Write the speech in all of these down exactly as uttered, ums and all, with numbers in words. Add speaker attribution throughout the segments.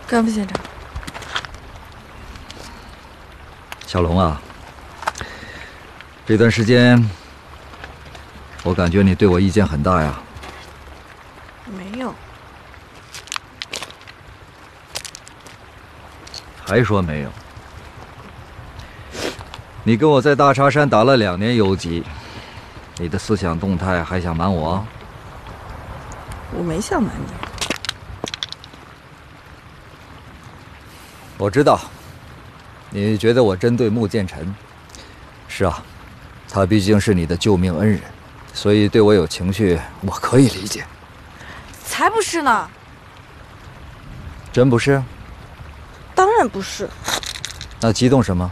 Speaker 1: 干副县长，
Speaker 2: 小龙啊，这段时间我感觉你对我意见很大呀。
Speaker 1: 没有。
Speaker 2: 还说没有？你跟我在大茶山打了两年游击，你的思想动态还想瞒我？
Speaker 1: 我没想瞒你。
Speaker 2: 我知道，你觉得我针对穆剑臣。是啊，他毕竟是你的救命恩人，所以对我有情绪，我可以理解。
Speaker 1: 才不是呢！
Speaker 2: 真不是？
Speaker 1: 当然不是。
Speaker 2: 那激动什么？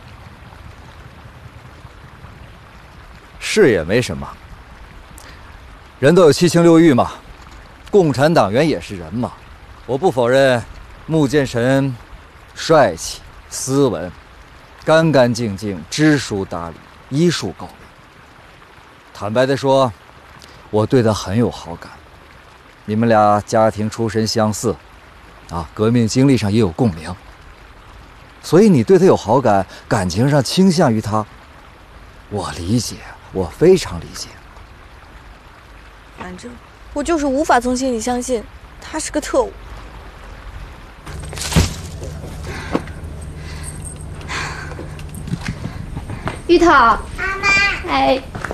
Speaker 2: 是也没什么，人都有七情六欲嘛，共产党员也是人嘛。我不否认穆剑臣帅气斯文，干干净净，知书达理，医术高明。坦白地说，我对他很有好感。你们俩家庭出身相似，啊，革命经历上也有共鸣，所以你对他有好感，感情上倾向于他，我理解，我非常理解。
Speaker 1: 反正我就是无法从心里相信他是个特务。
Speaker 3: 芋头，
Speaker 4: 妈妈，
Speaker 3: 哎。